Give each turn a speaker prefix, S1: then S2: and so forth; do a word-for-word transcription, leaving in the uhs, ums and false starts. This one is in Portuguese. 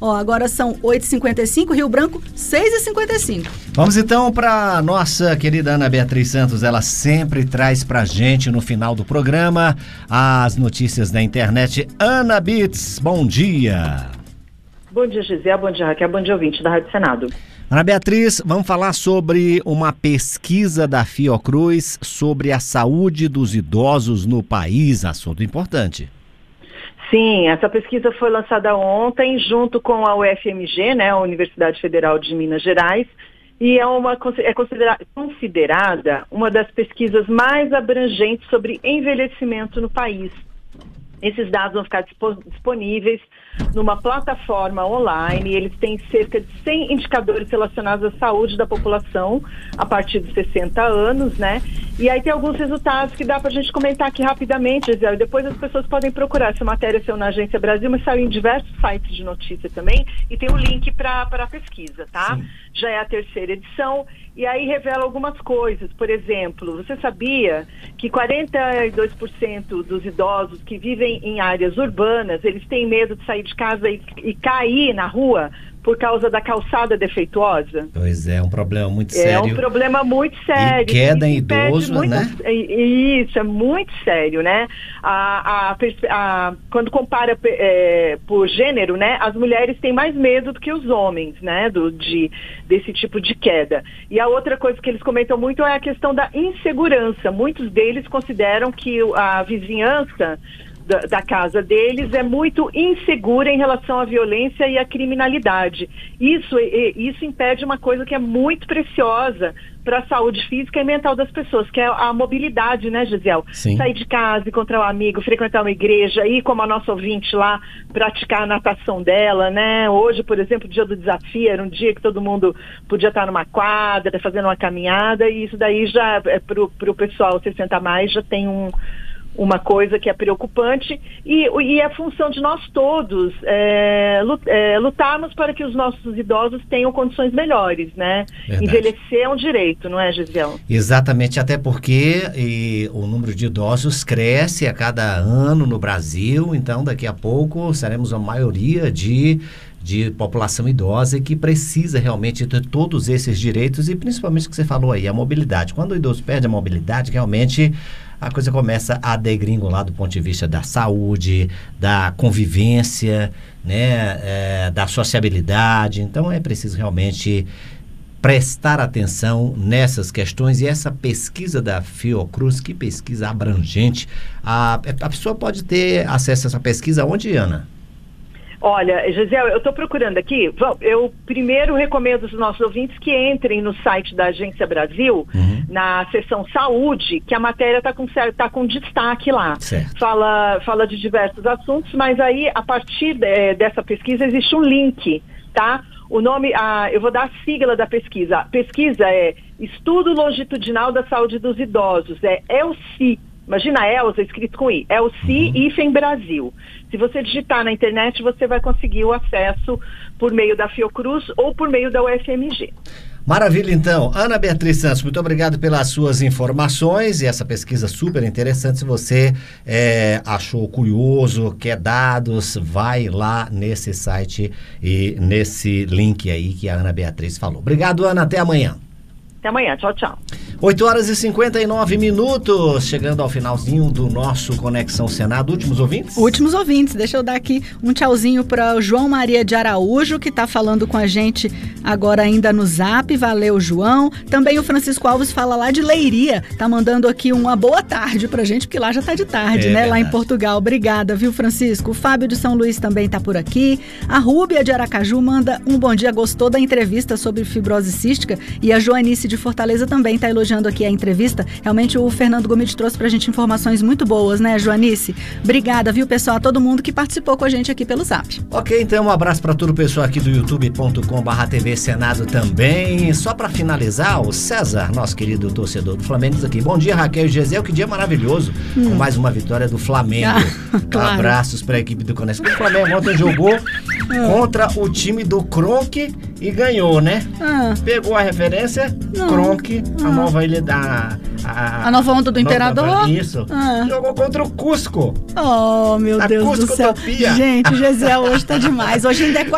S1: Ó, agora são oito e cinquenta e cinco, Rio Branco, seis e cinquenta e cinco.
S2: Vamos então para nossa querida Ana Beatriz Santos. Ela sempre traz pra gente no final do programa as notícias da internet. Ana Bits, bom dia.
S3: Bom dia, Gisele, bom dia, Raquel, bom dia, ouvinte da Rádio Senado.
S2: Ana Beatriz, vamos falar sobre uma pesquisa da Fiocruz sobre a saúde dos idosos no país, assunto importante.
S3: Sim, essa pesquisa foi lançada ontem junto com a U F M G, né, a Universidade Federal de Minas Gerais, e é, uma, é considera, considerada uma das pesquisas mais abrangentes sobre envelhecimento no país. Esses dados vão ficar disponíveis numa plataforma online. Eles têm cerca de cem indicadores relacionados à saúde da população a partir de sessenta anos, né? E aí tem alguns resultados que dá pra gente comentar aqui rapidamente, Gisele. Depois as pessoas podem procurar. Essa matéria saiu na Agência Brasil, mas saiu em diversos sites de notícia também. E tem o um link para a pesquisa, tá? Sim. Já é a terceira edição. E aí revela algumas coisas. Por exemplo, você sabia que quarenta e dois por cento dos idosos que vivem em áreas urbanas, eles têm medo de sair de casa e, e cair na rua por causa da calçada defeituosa?
S2: Pois é, um problema muito
S3: é
S2: sério.
S3: É um problema muito sério.
S2: E queda em idoso,
S3: muito,
S2: né?
S3: Isso, é muito sério, né? A, a, a, quando compara é, por gênero, né? As mulheres têm mais medo do que os homens, né? Do, de, desse tipo de queda. E a outra coisa que eles comentam muito é a questão da insegurança. Muitos deles consideram que a vizinhança Da, da casa deles é muito insegura em relação à violência e à criminalidade. Isso, isso impede uma coisa que é muito preciosa para a saúde física e mental das pessoas, que é a mobilidade, né, Gisele?
S2: Sim.
S3: Sair de casa, encontrar um amigo, frequentar uma igreja, ir como a nossa ouvinte lá, praticar a natação dela, né? Hoje, por exemplo, o dia do desafio, era um dia que todo mundo podia estar numa quadra, fazendo uma caminhada, e isso daí já, é, para o pessoal sessenta a mais, já tem um... uma coisa que é preocupante e, e é função de nós todos é, lutarmos para que os nossos idosos tenham condições melhores, né? Verdade. Envelhecer é um direito, não é, Gisele?
S2: Exatamente, até porque e, o número de idosos cresce a cada ano no Brasil, então daqui a pouco seremos a maioria de... de população idosa que precisa realmente ter todos esses direitos e principalmente o que você falou aí, a mobilidade. Quando o idoso perde a mobilidade, realmente a coisa começa a degringolar do ponto de vista da saúde, da convivência, né, é, da sociabilidade. Então é preciso realmente prestar atenção nessas questões e essa pesquisa da Fiocruz, que pesquisa abrangente. A, a pessoa pode ter acesso a essa pesquisa onde, Ana?
S3: Olha, Gisele, eu estou procurando aqui, eu primeiro recomendo aos nossos ouvintes que entrem no site da Agência Brasil, uhum. na seção saúde, que a matéria está com, tá com destaque lá. Fala, fala de diversos assuntos, mas aí, a partir de, dessa pesquisa, existe um link, tá? O nome, a, eu vou dar a sigla da pesquisa. A pesquisa é Estudo Longitudinal da Saúde dos Idosos, é E L S I. Imagina a Elza escrito com I, E L S I, uhum. hífen Brasil. Se você digitar na internet, você vai conseguir o acesso por meio da Fiocruz ou por meio da U F M G.
S2: Maravilha, então. Ana Beatriz Santos, muito obrigado pelas suas informações e essa pesquisa super interessante. Se você é, achou curioso, quer dados, vai lá nesse site e nesse link aí que a Ana Beatriz falou. Obrigado, Ana. Até amanhã.
S3: Até amanhã. Tchau, tchau.
S2: oito horas e cinquenta e nove minutos, chegando ao finalzinho do nosso Conexão Senado. Últimos ouvintes?
S1: Últimos ouvintes. Deixa eu dar aqui um tchauzinho para o João Maria de Araújo, que está falando com a gente agora ainda no Zap. Valeu, João. Também o Francisco Alves fala lá de Leiria. Tá mandando aqui uma boa tarde pra gente, porque lá já tá de tarde, é, né? Verdade. Lá em Portugal. Obrigada, viu, Francisco? O Fábio de São Luís também tá por aqui. A Rúbia de Aracaju manda um bom dia. Gostou da entrevista sobre fibrose cística. E a Joanice de Fortaleza também está elogiando aqui a entrevista. Realmente o Fernando Gomes trouxe pra gente informações muito boas, né, Joanice? Obrigada, viu, pessoal? A todo mundo que participou com a gente aqui pelo Zap.
S2: Ok, então um abraço para todo o pessoal aqui do youtube ponto com barra T V Senado também. Só para finalizar, o César, nosso querido torcedor do Flamengo, diz aqui: bom dia, Raquel e Gisele, que dia maravilhoso, hum. com mais uma vitória do Flamengo. Ah, claro. Abraços para a equipe do Conexão. O Flamengo ontem jogou ah. contra o time do Kronk e ganhou, né? Ah. Pegou a referência, Não. Kronk, ah. a nova ilha da...
S1: A, a nova onda do Imperador?
S2: Isso. Ah. Jogou contra o Cusco.
S1: Oh, meu Deus do céu. Gente, o Gisele hoje tá demais. Hoje ainda é